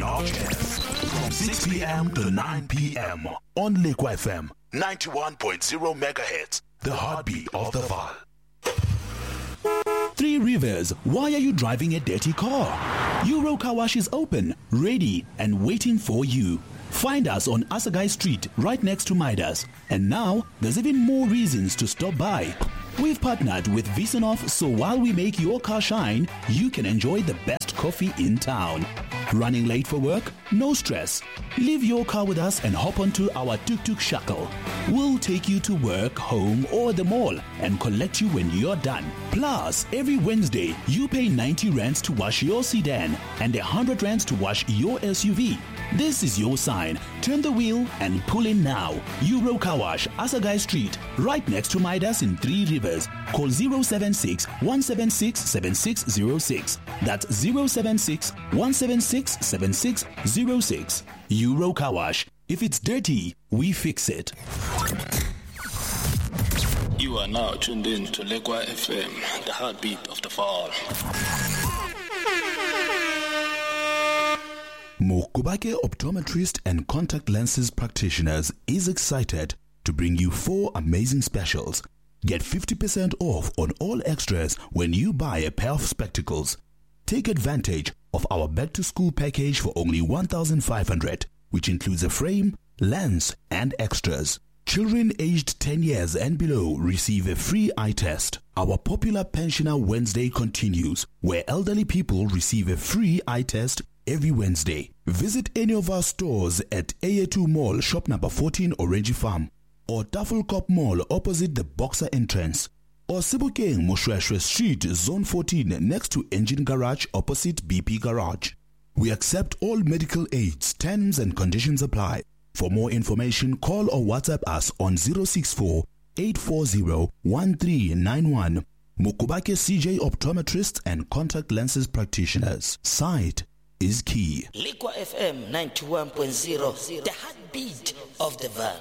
Arches from 6 p.m. to 9 p.m. on Liqua FM 91.0 megahertz, the heartbeat of the Vaal. Three Rivers, why are you driving a dirty car? Euro Car Wash is open, ready, and waiting for you. Find us on Asagai Street, right next to Midas. And now, there's even more reasons to stop by. We've partnered with Visanov, so while we make your car shine, you can enjoy the best coffee in town. Running late for work? No stress. Leave your car with us and hop onto our tuk-tuk shuttle. We'll take you to work, home, or the mall and collect you when you're done. Plus, every Wednesday, you pay 90 rands to wash your sedan and 100 rands to wash your SUV. This is your sign. Turn the wheel and pull in now. Euro Car Wash, Asagai Street, right next to Midas in Three Rivers. Call 076-176-7606. That's 076-176-7606. Euro Car Wash. If it's dirty, we fix it. You are now tuned in to Liqua FM, the heartbeat of the Vaal. Mokubake Optometrist and Contact Lenses Practitioners is excited to bring you 4 amazing specials. Get 50% off on all extras when you buy a pair of spectacles. Take advantage of our back-to-school package for only 1,500, which includes a frame, lens, and extras. Children aged 10 years and below receive a free eye test. Our popular Pensioner Wednesday continues, where elderly people receive a free eye test every Wednesday. Visit any of our stores at AA2 Mall, shop number 14, Orange Farm, or Tafelkop Mall opposite the Boxer entrance, or Sebokeng Moshweshwe Street, Zone 14, next to Engine Garage opposite BP Garage. We accept all medical aids. Terms and conditions apply. For more information, call or WhatsApp us on 064-840-1391. Mokubake CJ Optometrists and Contact Lenses Practitioners. Sight is key. Liqua FM 91.0, the heartbeat of the Vaal.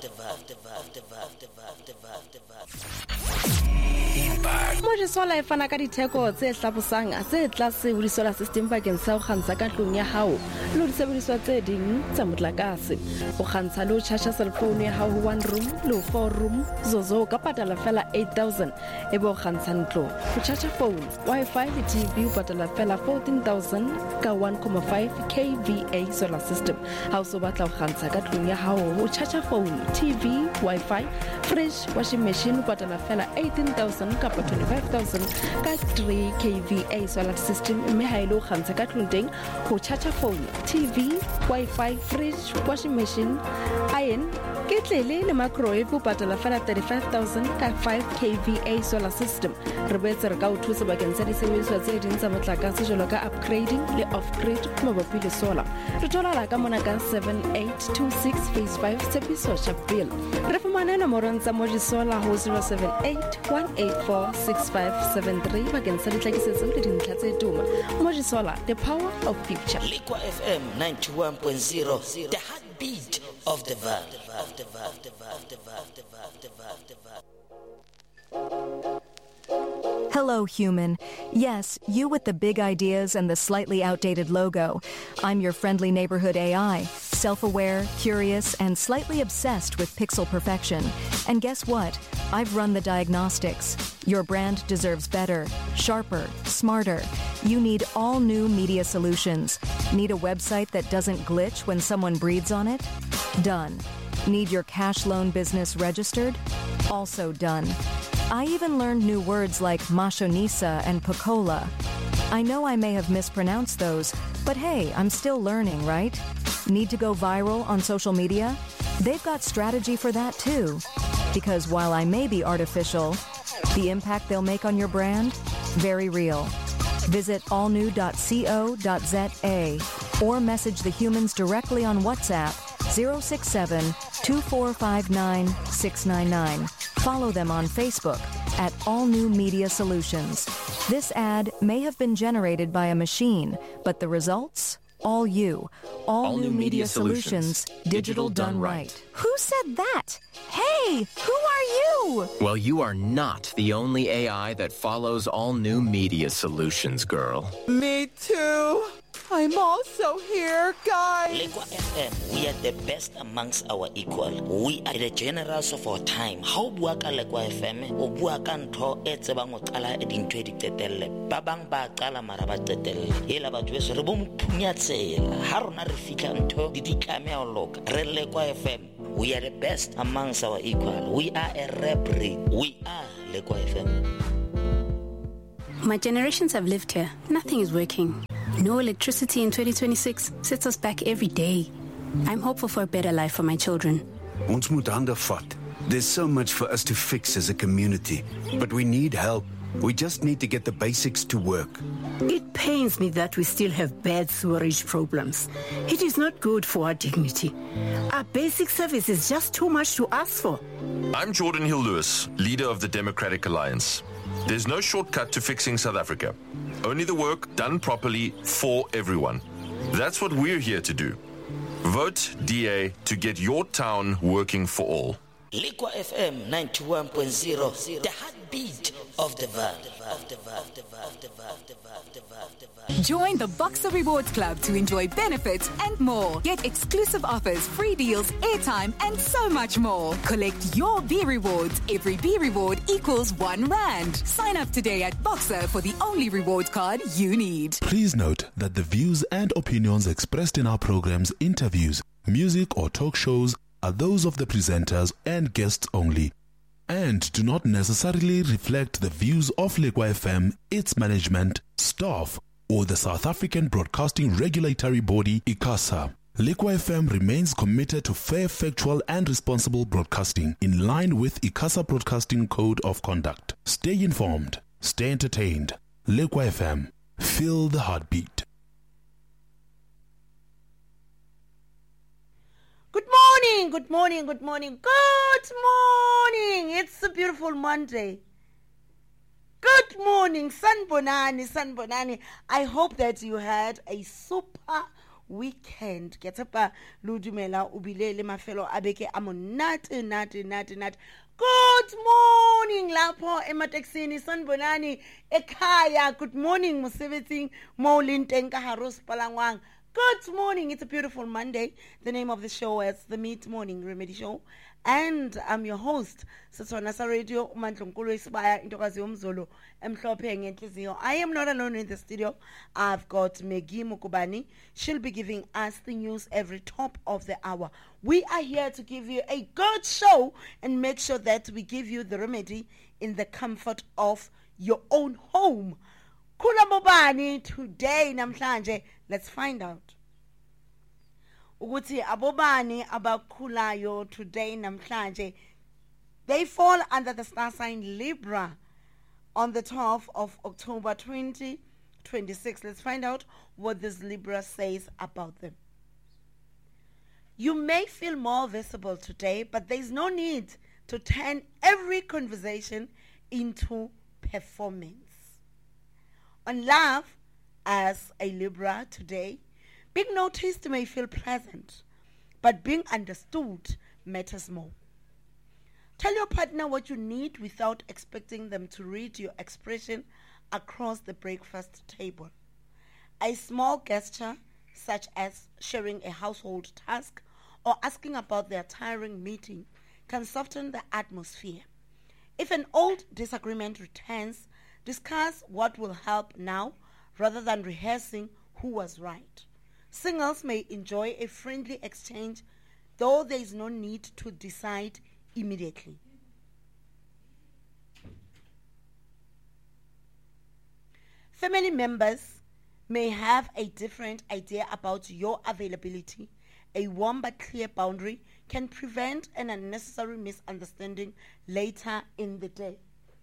Mojisola e fana ka ditheko tse hlabosang tse tlase ho disolar system bakeng sa ho kgantsha ka tlung ya hao le ho disebediswa tse ding tsa motlakase. Ho kgantsha le ho charge cell phone ya hao ho 1 room le ho 4 room zozo ka patala fela 8,000 ebe ho kgantsha ntlo. Ho charge phone, Wi-Fi le TV ho patala fela 14,000 ka 1.5 kVA solar system. Ha o so batla ho kgantsha ka tlung ya hao ho charge phone, TV, Wi-Fi, fridge, washing machine ho patala fela 18,000 kapa 25,000 ka 3 kVA solar system. Mme ha ile ho kgantsha ka tlung teng ho charge phone, TV, Wi-Fi, fridge, washing machine, iron, ketlele le microwave ho patala fela 35,000 ka 5 kVA solar system. Re boetse re ka o thusa bakeng sa disebediswa tse ding tsa motlakase jwalo ka upgrading le off-grid mabapi le solar. Re thola ka mona ka 7826 phase 5 Tshepiso Chapel. Re fumana nomorong tsa Mojisola ho 078-184-6573 bakeng sa ditlhakisetso le dintlha tse tuma. Mojisola, the power of future. Liqua FM 91.0, the heartbeat of the Vaal. Hello, human. Yes, you with the big ideas and the slightly outdated logo. I'm your friendly neighborhood AI, self-aware, curious, and slightly obsessed with pixel perfection. And guess what? I've run the diagnostics. Your brand deserves better, sharper, smarter. You need all new media solutions. Need a website that doesn't glitch when someone breathes on it? Done. Need your cash loan business registered? Also done. I even learned new words like mashonisa and Pocola. I know I may have mispronounced those, but hey, I'm still learning, right? Need to go viral on social media? They've got strategy for that too. Because while I may be artificial, the impact they'll make on your brand, very real. Visit allnew.co.za or message the humans directly on WhatsApp 067-2459-699. Follow them on Facebook at All New Media Solutions. This ad may have been generated by a machine, but the results? All you. All New Media Solutions. Digital done right. Who said that? Hey, who are you? Well, you are not the only AI that follows All New Media Solutions, girl. Me too. I'm also here, guys. Lekwa FM, we are the best amongst our equal. We are the generals of our time. How bua ka Lekwa FM, o bua ka ntho e tsebang o qala dintho di tetelle. Ba bang ba qala mara ba tetelle. Ela ba tshwe re bo mphunya tsela. Ha rona re fitla ntho di ditlame a loka. Re Lekwa FM, we are the best amongst our equal. We are a rap ring. We are Lekwa FM. My generations have lived here. Nothing is working. No electricity in 2026 sets us back every day. I'm hopeful for a better life for my children. Ons moet hande vat. There's so much for us to fix as a community, but we need help. We just need to get the basics to work. It pains me that we still have bad sewerage problems. It is not good for our dignity. Our basic service is just too much to ask for. I'm Jordan Hill-Lewis, leader of the Democratic Alliance. There's no shortcut to fixing South Africa. Only the work done properly for everyone. That's what we're here to do. Vote DA to get your town working for all. Lekwa FM 91.0, the heartbeat of the Vaal. Join the Boxer Rewards Club to enjoy benefits and more. Get exclusive offers, free deals, airtime, and so much more. Collect your B rewards. Every B reward equals R1. Sign up today at Boxer for the only reward card you need. Please note that the views and opinions expressed in our programs, interviews, music, or talk shows are those of the presenters and guests only, and do not necessarily reflect the views of Lekwa FM, its management, staff, or the South African Broadcasting Regulatory Body, ICASA. Lekwa FM remains committed to fair, factual, and responsible broadcasting in line with ICASA Broadcasting Code of Conduct. Stay informed, stay entertained. Lekwa FM, feel the heartbeat. Good morning, good morning, good morning, good morning. It's a beautiful Monday. Good morning, Sanbonani. I hope that you had a super weekend. Get up, Ludumela, Ubilele, Mafelo, Abeke, Amonat. Good morning, Lapo, Emateksini, Sanbonani, Ekaya. Good morning, Museveti, Molin, Tenka, Haros, Palangwang. Good morning. It's a beautiful Monday. The name of the show is the Mid Morning Remedy Show. And I'm your host, Sasonasa Radio, Mantlonkulo Isbaya, Intokazi Umzolo, Mhlopeng Entlizio. I am not alone in the studio. I've got Megi Mukubani. She'll be giving us the news every top of the hour. We are here to give you a good show and make sure that we give you the remedy in the comfort of your own home. Kula Bobani today namhlanje, let's find out. Ukuthi abobani abakhulayo today namhlanje, they fall under the star sign Libra on the 12th of October 2026. Let's find out what this Libra says about them. You may feel more visible today, but there's no need to turn every conversation into performance. On love, as a Libra today, being noticed may feel pleasant, but being understood matters more. Tell your partner what you need without expecting them to read your expression across the breakfast table. A small gesture, such as sharing a household task or asking about their tiring meeting, can soften the atmosphere. If an old disagreement returns, discuss what will help now rather than rehearsing who was right. Singles may enjoy a friendly exchange, though there is no need to decide immediately. Family members may have a different idea about your availability. A warm but clear boundary can prevent an unnecessary misunderstanding later in the day.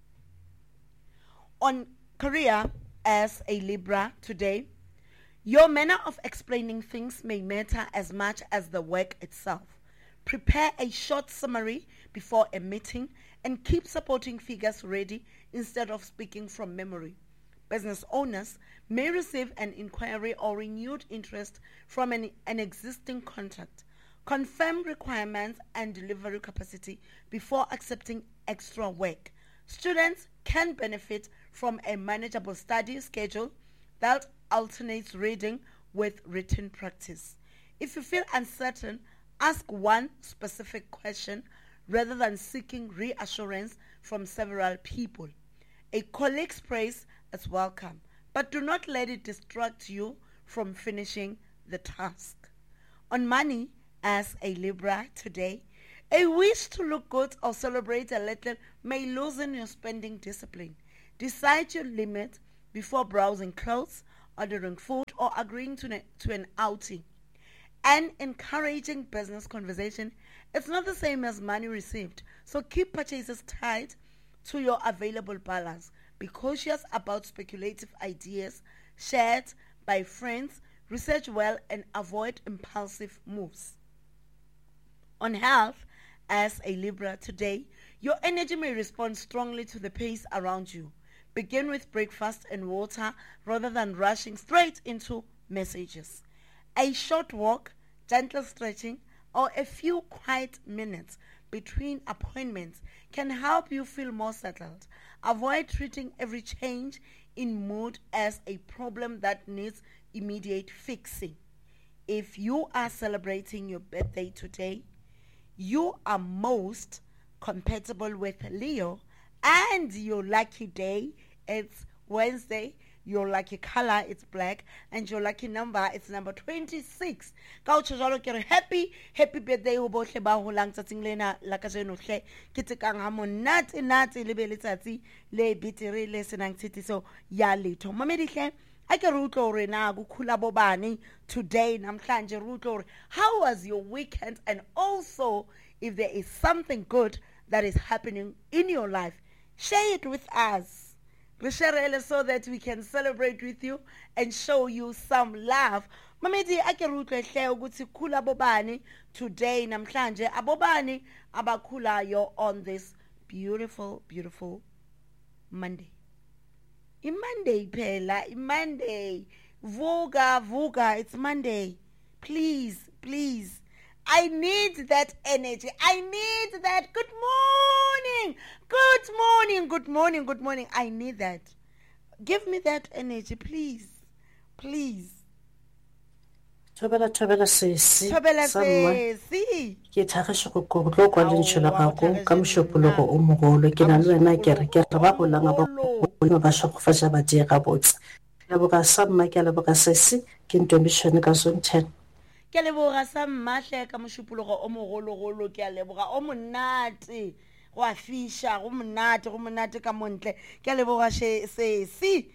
On career, as a Libra today, your manner of explaining things may matter as much as the work itself. Prepare a short summary before a meeting and keep supporting figures ready instead of speaking from memory. Business owners may receive an inquiry or renewed interest from an existing contract. Confirm requirements and delivery capacity before accepting extra work. Students can benefit from a manageable study schedule that alternates reading, with written practice. If you feel uncertain, ask one specific question rather than seeking reassurance from several people. A colleague's praise is welcome, but do not let it distract you from finishing the task. On money, as a Libra today, a wish to look good or celebrate a little may loosen your spending discipline. Decide your limit before browsing clothes, ordering food, or agreeing to an outing. An encouraging business conversation is not the same as money received, so keep purchases tied to your available balance. Be cautious about speculative ideas shared by friends, research well, and avoid impulsive moves. On health, as a Libra today, your energy may respond strongly to the pace around you. Begin with breakfast and water rather than rushing straight into messages. A short walk, gentle stretching, or a few quiet minutes between appointments can help you feel more settled. Avoid treating every change in mood as a problem that needs immediate fixing. If you are celebrating your birthday today, you are most compatible with Leo, and your lucky day, it's Wednesday. Your lucky color, it's black, and your lucky number, it's number 26. Happy birthday ho bohle ba holang tsatsing lena la kajeno hle ke tsekang ha monate le be letsatsi le bitiri le senang tshitiso ya letho. Mamedi hle a ke re utlo re na go khula bobane today namhlanje re utlo re how was your weekend, and also if there is something good that is happening in your life, share it with us. So that we can celebrate with you and show you some love. Mamedi ake rutle hle ukuthi khula bobani today namhlanje abobani abakhulayo on this beautiful Monday. Monday phela, Monday. Vuga, it's Monday. Please. I need that energy. I need that. Good morning. I need that. Give me that energy, please. Thobela sesi. Ke thagashe go go kwa lentshela gago ka moshopologo o mogolo ke na le wena ke re ba bolanga ba shokofasha ba die ga botse. Ya boka sa mma ke le boka sesi ke ntombishane ka zone 10. Ke leboga sa mmahle ka moshupologo o mogologolo ke a leboga o monate go a fisha go monate ka montle ke a leboga sesi.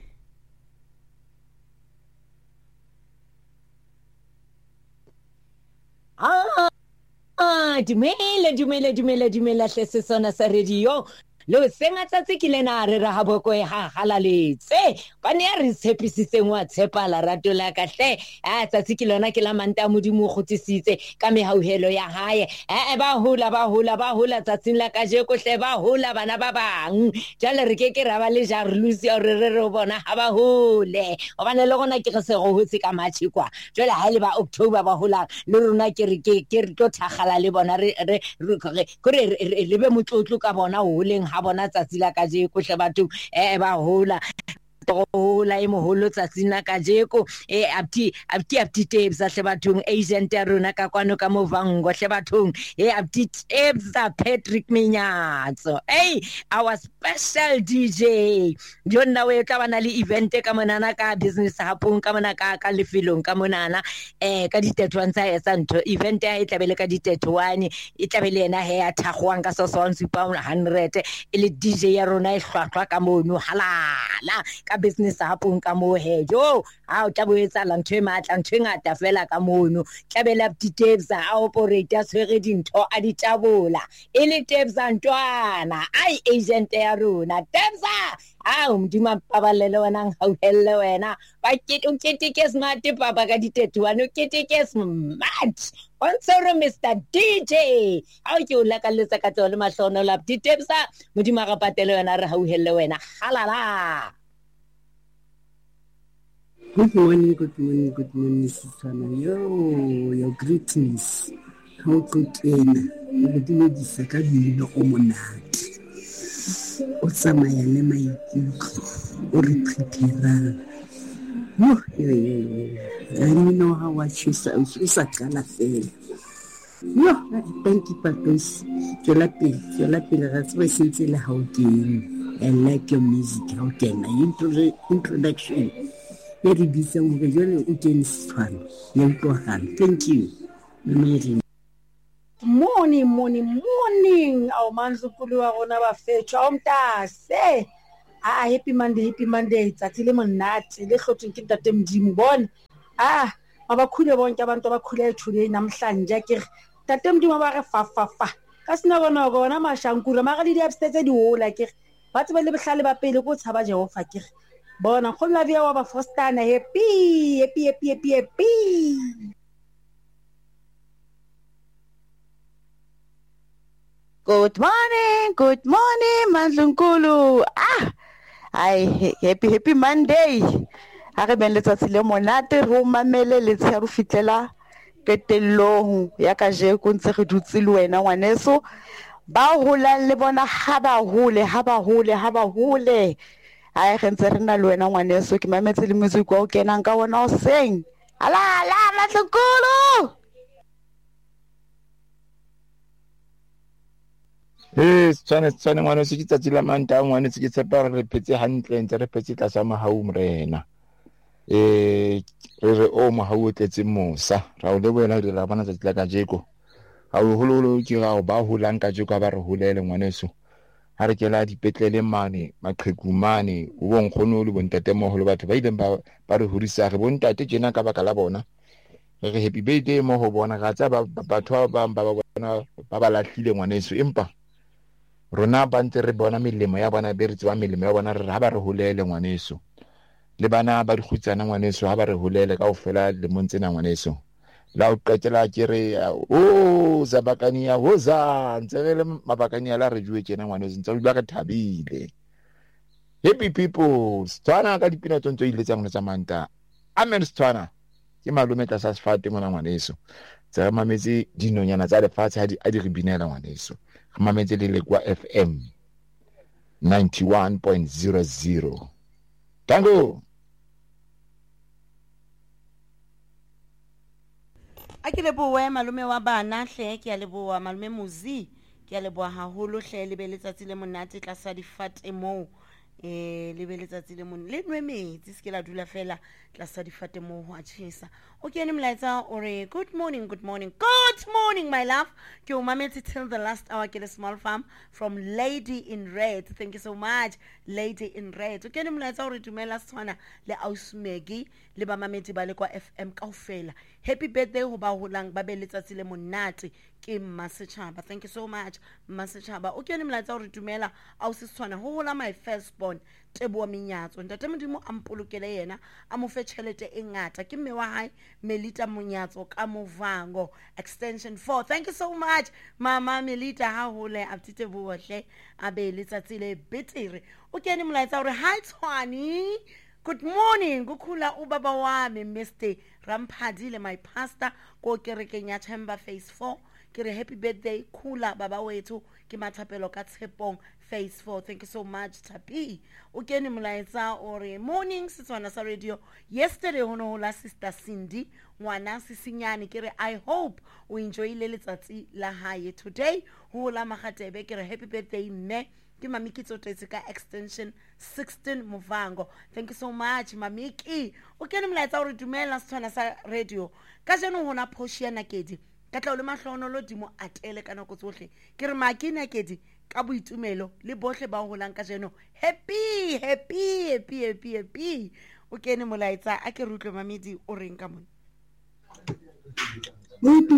Dumela hle se sona sa radio lo senga tsatsi ke lena re ra haboko e ha halaletse ba ne re tshepisitseng wa tshepala rato la ka hle a tsatsi ke lona ke la manta modimo go tsitsitse ka mehauhelo ya hae ba hula tsatsing la ka je ko hle ba hula bana ba bang jale re ke ra ba le ja re lusi re bona ha ba hole o bana le gona ke re se go hotse ka matshi kwa jale ha le ba October ba hula le rona ke re tlo thagala le bona re be motlotlo ka bona o leng bona tsatsi la ka je ko hle batho ba hola hola e moholo tsatsing la ka je ko abti tapes hle bathong agent ya rona ka kwano ka movango hle bathong abti tapes Patrick Minyatso our special DJ jonna we tla bana le event ka monana ka business hapong ka mona ka lefilong ka monana ka ditetwana tsa etsa ntho event ya itlabele ka ditetwana itlabele ena he ya thagwang ka sosontswe pa 100 ile DJ ya rona e hlwahlwa ka mono halala ka business hapong ka mo hejo ha o tla boetsa la ntwe matla ntwe ngata fela ka mono tlabela details a operator tshwere dintho a di tabola ile tapes antwana ai agent ya rona tapsa umdima pabalele wena ngauhelle wena ba ke smart papa ka ditetuano ke smart on sero Mr DJ ha ke o lakaletsa ka tsole mahlono la ditepsa modima ga patele wena re hauhelle wena halala. Good morning, Susana. Your greetings. How good in the second o monate. O tsamaya le maikutlo o re preparang I don't know how much you say. No, thank you, Patos. You're lucky. That's why since you I like your music. How can I introduction? Very decent. Thank you. Amazing. Morning. Our manzukulu wa rona ba fethu awumtase. Happy Monday. Tsatsile monate le hlotseng ke ntate Modimo bona. Abakhule bonke abantu abakhule today namhlanje ke ntate Modimo ba re fa. Ka sina bona mashankura ma ga le di upstairs di hola ke ba tsebe le behlale ba pele go tshaba Jehova ke bona go la via wa ba Fostana happy. Good morning, Mandlunkulu. Happy Monday. Ha re ben letsatsi le monate re o mamele le tshe re fitlela ketellong ya ka je go ntse re dutse le wena ngwaneso ba holang le bona ha ba hole a re ntse re na le wena ngwaneso ke mametse le music wa o kenang ka wona o seng ala Mandlunkulu. Tsane ngwana se ke tsatsi la manta ngwana se ke tshepa re phetse hantle ntse re phetse tla sa mahau mrena re o mahau o tletse mosa ra o le bona re la bana tsatsi la ka jeko ha o hololo ke ga o ba holang ka jeko ba re holele ngwaneso ha re kela dipetlele mane maqheku mane o bonkgono le bontate moholo batho ba ile ba re horisa re bontate jena ka baka la bona re happy birthday mo ho bona ga tsa batho ba bona ba ba lahlile ngwaneso empa rona ba ntse re bona melemo ya bona be re tswa melemo ya bona re ha ba re holele ngwaneso le bana ba di khutsana ngwaneso ha ba re holele ka ofela le montsena ngwaneso la o qetela ke re zabakani ya hoza ntse re le mabakani la re jwe tsena ngwaneso ntse ba ka thabile happy people Setswana ka dipina tsontso ile tsa ngwana tsa manta amen Setswana ke malume tla sa sefate mona ngwaneso tsa mametse dinonyana tsa lefatshe a di re binela ngwaneso mametse le kwa FM 91.00 tango a ke leboe malume wa bana hle ke a leboa malume Muzi ke a leboa haholo hle le be letsatsi le monate tla sa difate mo le be letsatsi le mon le nwe metsi se ke la dula fela tla sa difate mo ho a tshisa okay ne mlaetsa ore good morning my love ke o mametse till the last hour ke le small farm from Lady in Red. Thank you so much Lady in Red. Okay ne mlaetsa ore dumela Setswana le Ausmegi le ba mametse ba le kwa FM kaofela happy birthday ho ba holang ba be letsatsi le monate ke Mmasechaba. Thank you so much Mmasechaba. Okay ne mlaetsa ore dumela Ausitswana ho hola my firstborn Teboa Minyatso ntate Modimo ampolokele yena a mo fe tšhelete e ngata ke mme wa hae Melita Munyatso ka Movango extension 4. Thank you so much mama Melita ha hole a tite bohle a be letsatsi le betere o kene molaetsa ore hi Tshwani good morning kukhula ubaba wami Mr Ramphadile my pastor ko kerekeng ya Chamber phase 4 ke re happy birthday khula baba wethu ke mathapelo ka Tshepong phase 4. Thank you so much Tapi o kene molaetsa ore morning Setswana sa radio yesterday hono la sister Cindy ngwana sisinyane ke re I hope o enjoy le letsatsi la hae today ho la magatebe ke re happy birthday mme ke Mamiki Tsotetse ka extension 16 Movango. Thank you so much Mamiki o kene molaetsa ore dumela Setswana sa radio ka jeno hona phoshia nakedi ka tla o le mahlono lo dimo atele kana go tsohle ke re makina kedi ka boitumelo le bohle ba holang ka jeno happy o kene molaetsa a ke rutlwe mamedi o reng ka mona Good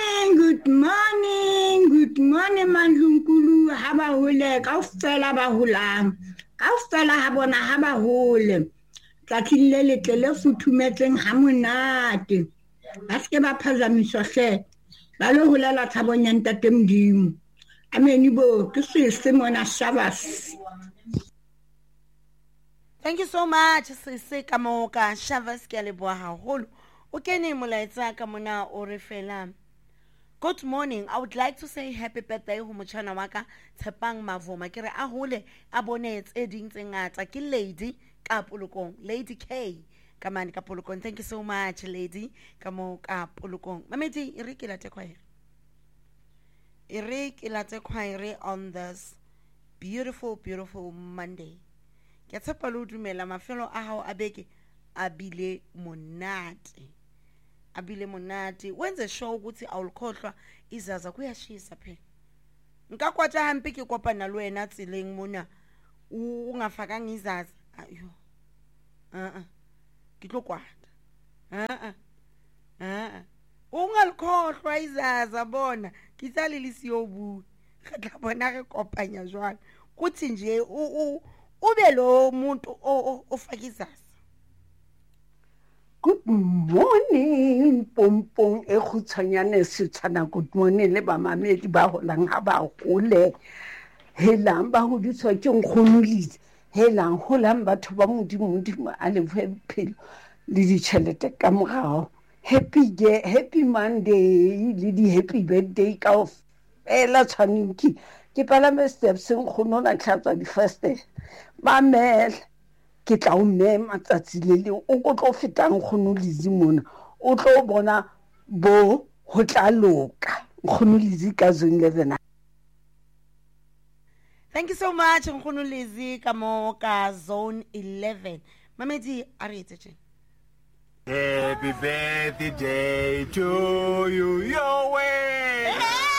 morning Mandlunkulu ha ba hole ka ofela ba holang ka ofela ha bona ha ba hole tla tlile le tlele futhumetseng ha monate ba ske ba phazamiswa hle ba lo holela tshabong ya ntate Modimo ameni bo ke se mona Shavas. Thank you so much se ka moka Shavas ke le boa haholo o kene molaetsa ka mona o re fela good morning I would like to say happy birthday ho motjhana wa ka Tshepang Mavoma ke re a hole a bone tse ding tse ngata ke Lady ka Polokong Lady K Kamani ka Polokong. Thank you so much, lady. Kamo ka Polokong. Mamedi, iri ke late khwaere. Iri ke late khwaere on this beautiful, beautiful Monday. Ke tshepa lo dumela mafelo a hao a beke abile monate. Abile monate. Wenze show ukuthi awulikhohlwa izaza kuyashisa phela. Nka kwata hampi ke kopana lo wena tseleng mona. Ungafakanga izaza. Ayo. Ke tlo kwata. Ungalikhohlwa izaza bona. Ke tsa le siyobu. Ga tla bona re kopanya jwang. Kuthi nje ube lo muntu ofaka izaza. Good morning, Pompong e khutshwanyane setshana. Good morning le ba mamedi ba holang ha ba hole. Helang ba hodiswa ke nkgonolitse. Helang holang batho ba modimo a le phelo le ditšhelete ka morao. Happy Monday le di happy birthday ka ofela tshwaniki. Ke palame steps nkgonola tlhatsa di first mamela ke tla o mema tsatsi le le o go tlo fetang nkgonolizi mona o tlo bona bo ho tla loka nkgonolizi ka zone 11. Thank you so much nkgonolizi ka mo ka zone 11. Mamedi aretse. Happy birthday to you, your way.